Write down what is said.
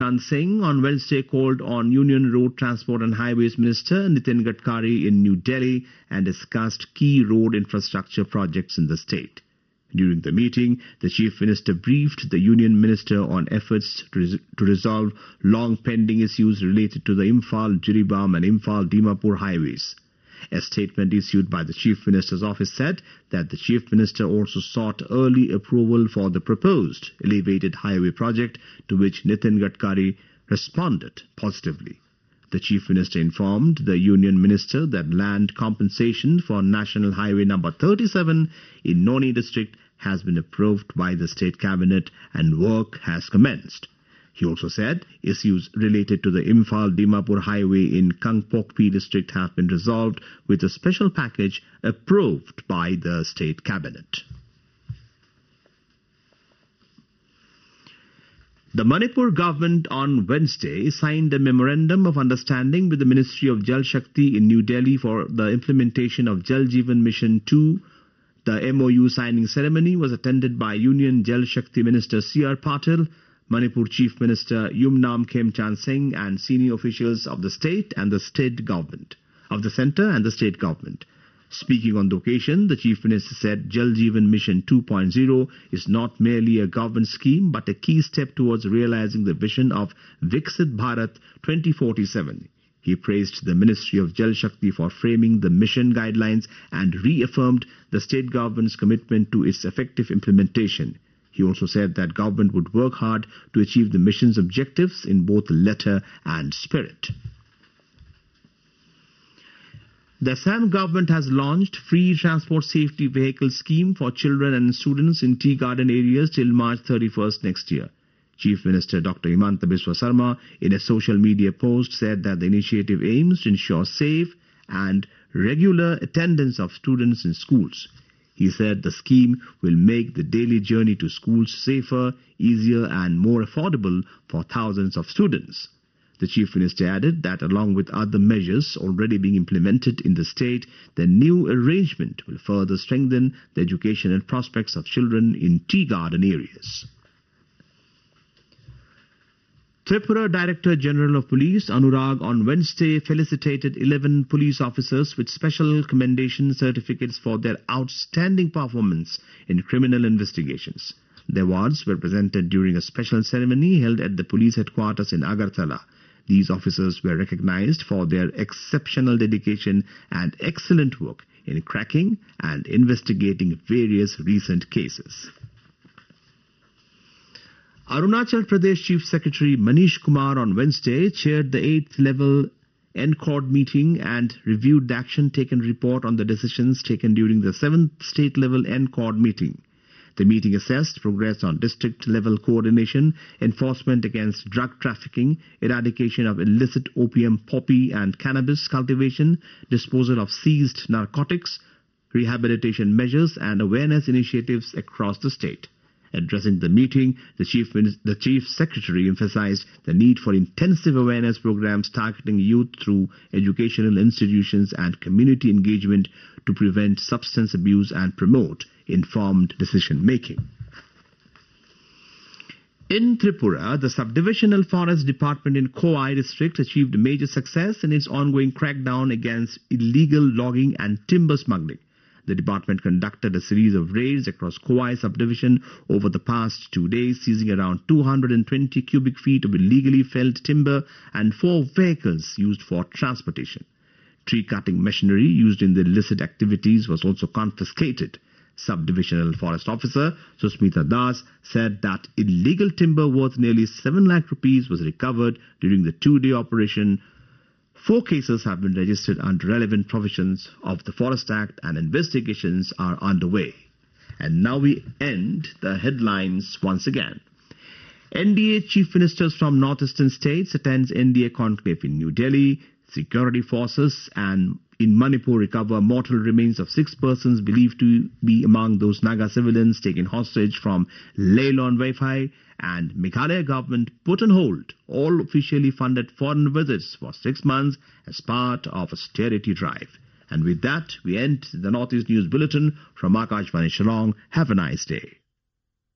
Chand Singh on Wednesday called on Union Road Transport and Highways Minister Nitin Gadkari in New Delhi and discussed key road infrastructure projects in the state. During the meeting, the Chief Minister briefed the Union Minister on efforts to resolve long-pending issues related to the Imphal-Jiribam and Imphal-Dimapur highways. A statement issued by the Chief Minister's office said that the Chief Minister also sought early approval for the proposed elevated highway project, to which Nitin Gadkari responded positively. The Chief Minister informed the Union Minister that land compensation for National Highway number 37 in Noni district has been approved by the State Cabinet and work has commenced. He also said issues related to the Imphal-Dimapur highway in Kangpokpi district have been resolved with a special package approved by the State Cabinet. The Manipur government on Wednesday signed a memorandum of understanding with the Ministry of Jal Shakti in New Delhi for the implementation of Jal Jeevan Mission 2. The MOU signing ceremony was attended by Union Jal Shakti Minister C.R. Patil, Manipur Chief Minister Yumnam Khemchand Singh and senior officials of the state and the state government, of the centre and the state government. Speaking on the occasion, the Chief Minister said Jal Jeevan Mission 2.0 is not merely a government scheme but a key step towards realizing the vision of Viksit Bharat 2047. He praised the Ministry of Jal Shakti for framing the mission guidelines and reaffirmed the state government's commitment to its effective implementation. He also said that government would work hard to achieve the mission's objectives in both letter and spirit. The Assam government has launched free transport safety vehicle scheme for children and students in tea garden areas till March 31st next year. Chief Minister Dr. Himanta Biswa Sarma in a social media post said that the initiative aims to ensure safe and regular attendance of students in schools. He said the scheme will make the daily journey to schools safer, easier and more affordable for thousands of students. The Chief Minister added that along with other measures already being implemented in the state, the new arrangement will further strengthen the educational prospects of children in tea garden areas. Tripura Director General of Police Anurag on Wednesday felicitated 11 police officers with special commendation certificates for their outstanding performance in criminal investigations. The awards were presented during a special ceremony held at the police headquarters in Agartala. These officers were recognized for their exceptional dedication and excellent work in cracking and investigating various recent cases. Arunachal Pradesh Chief Secretary Manish Kumar on Wednesday chaired the 8th level NCORD meeting and reviewed the action taken report on the decisions taken during the 7th state level NCORD meeting. The meeting assessed progress on district-level coordination, enforcement against drug trafficking, eradication of illicit opium, poppy and cannabis cultivation, disposal of seized narcotics, rehabilitation measures and awareness initiatives across the state. Addressing the meeting, the Chief Secretary emphasized the need for intensive awareness programs targeting youth through educational institutions and community engagement to prevent substance abuse and promote informed decision-making. In Tripura, the Subdivisional Forest Department in Khowai district achieved major success in its ongoing crackdown against illegal logging and timber smuggling. The department conducted a series of raids across Khowai subdivision over the past 2 days, seizing around 220 cubic feet of illegally felled timber and 4 vehicles used for transportation. Tree-cutting machinery used in the illicit activities was also confiscated. Subdivisional Forest Officer Susmita Das said that illegal timber worth nearly 7 lakh rupees was recovered during the 2-day operation. 4 cases have been registered under relevant provisions of the Forest Act and investigations are underway. And now we end the headlines once again. NDA Chief Ministers from Northeastern states attends NDA conclave in New Delhi. Security forces and in Manipur recover mortal remains of 6 persons believed to be among those Naga civilians taken hostage from Leilon Wi-Fi, and Meghalaya government put on hold all officially funded foreign visits for 6 months as part of austerity drive. And with that, we end the Northeast News Bulletin from Akashvani Shillong. Have a nice day.